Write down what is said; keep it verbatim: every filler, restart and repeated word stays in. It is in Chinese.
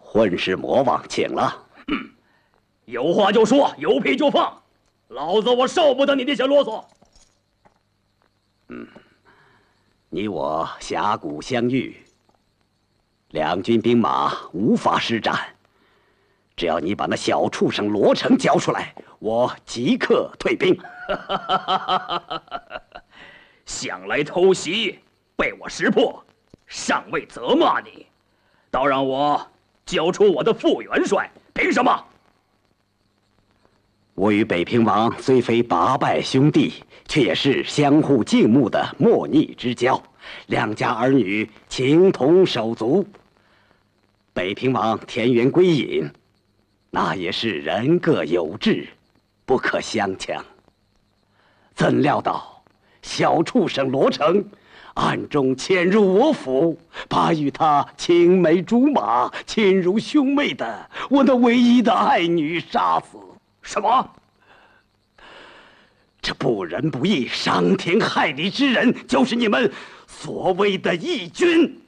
混世魔王，请了。 嗯，有话就说，有屁就放，老子我受不得你那些啰嗦。 嗯，你我峡谷相遇，两军兵马无法施展。只要你把那小畜生罗成交出来，我即刻退兵。 想来偷袭，被我识破，尚未责骂你，倒让我交出我的副元帅，凭什么？ 我与北平王虽非八拜兄弟，却也是相互敬慕的莫逆之交，两家儿女情同手足。北平王田园归隐，那也是人各有志，不可相强。怎料到小畜生罗成暗中潜入我府，把与他青梅竹马、亲如兄妹的我那唯一的爱女杀死。 什么？ 这不仁不义、伤天害理之人，就是你们所谓的义军。